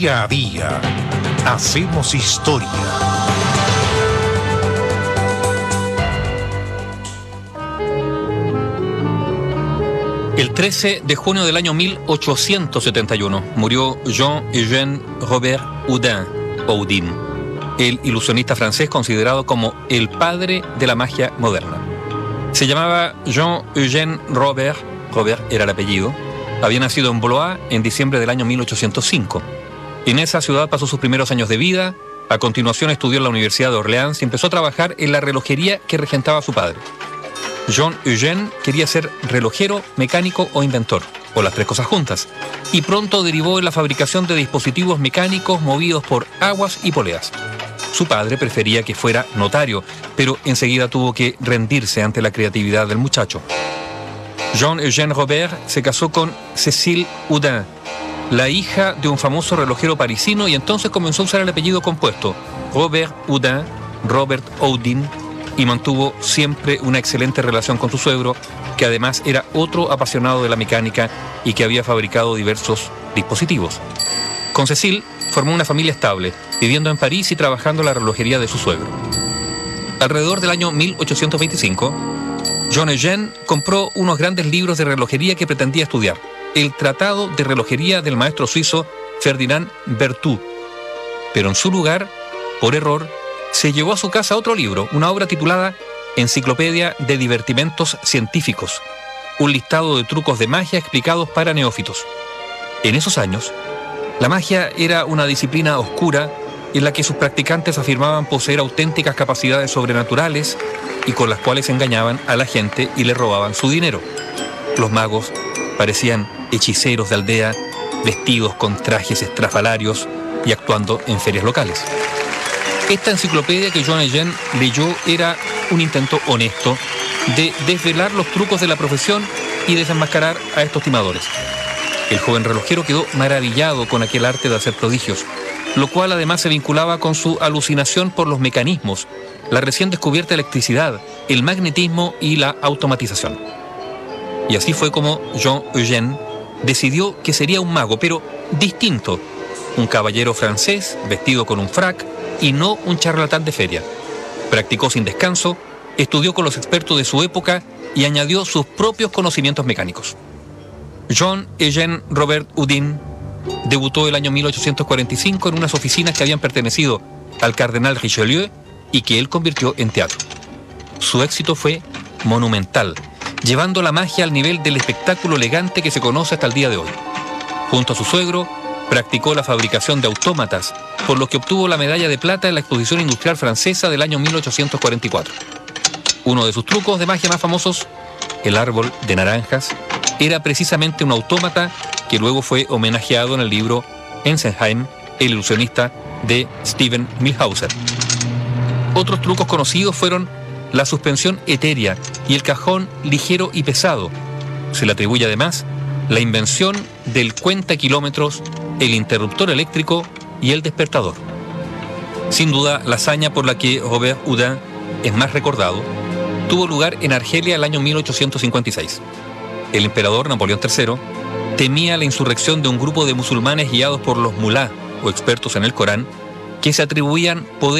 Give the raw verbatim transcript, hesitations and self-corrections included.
Día a día hacemos historia. El trece de junio del año mil ochocientos setenta y uno murió Jean-Eugène Robert Houdin, Houdin, el ilusionista francés considerado como el padre de la magia moderna. Se llamaba Jean-Eugène Robert, Robert era el apellido, había nacido en Blois en diciembre del año mil ochocientos cinco. En esa ciudad pasó sus primeros años de vida, a continuación estudió en la Universidad de Orleans y empezó a trabajar en la relojería que regentaba su padre. Jean-Eugène quería ser relojero, mecánico o inventor, o las tres cosas juntas, y pronto derivó en la fabricación de dispositivos mecánicos movidos por aguas y poleas. Su padre prefería que fuera notario, pero enseguida tuvo que rendirse ante la creatividad del muchacho. Jean-Eugène Robert se casó con Cécile Houdin, la hija de un famoso relojero parisino, y entonces comenzó a usar el apellido compuesto, Robert Houdin, Robert Houdin, y mantuvo siempre una excelente relación con su suegro, que además era otro apasionado de la mecánica y que había fabricado diversos dispositivos. Con Cécile formó una familia estable, viviendo en París y trabajando en la relojería de su suegro. Alrededor del año mil ochocientos veinticinco, Jean-Eugène compró unos grandes libros de relojería que pretendía estudiar, el Tratado de Relojería del maestro suizo Ferdinand Berthoud. Pero en su lugar, por error, se llevó a su casa otro libro, una obra titulada Enciclopedia de Divertimentos Científicos, un listado de trucos de magia explicados para neófitos. En esos años, la magia era una disciplina oscura en la que sus practicantes afirmaban poseer auténticas capacidades sobrenaturales y con las cuales engañaban a la gente y le robaban su dinero. Los magos parecían hechiceros de aldea, vestidos con trajes estrafalarios y actuando en ferias locales. Esta enciclopedia que Jean-Eugène leyó era un intento honesto de desvelar los trucos de la profesión y desenmascarar a estos timadores. El joven relojero quedó maravillado con aquel arte de hacer prodigios, lo cual además se vinculaba con su alucinación por los mecanismos, la recién descubierta electricidad, el magnetismo y la automatización. Y así fue como Jean-Eugène decidió que sería un mago, pero distinto, un caballero francés vestido con un frac y no un charlatán de feria. Practicó sin descanso, estudió con los expertos de su época y añadió sus propios conocimientos mecánicos. Jean-Eugène Robert Houdin debutó el año mil ochocientos cuarenta y cinco en unas oficinas que habían pertenecido al cardenal Richelieu y que él convirtió en teatro. Su éxito fue monumental, llevando la magia al nivel del espectáculo elegante que se conoce hasta el día de hoy. Junto a su suegro, practicó la fabricación de autómatas, por lo que obtuvo la medalla de plata en la Exposición Industrial Francesa del año mil ochocientos cuarenta y cuatro. Uno de sus trucos de magia más famosos, el árbol de naranjas, era precisamente un autómata que luego fue homenajeado en el libro Ensenheim, el ilusionista de Steven Milhauser. Otros trucos conocidos fueron la suspensión etérea y el cajón ligero y pesado. Se le atribuye además la invención del cuenta kilómetros, el interruptor eléctrico y el despertador. Sin duda, la hazaña por la que Robert Houdin es más recordado tuvo lugar en Argelia el año mil ochocientos cincuenta y seis. El emperador Napoleón tercero temía la insurrección de un grupo de musulmanes guiados por los mulá, o expertos en el Corán, que se atribuían poder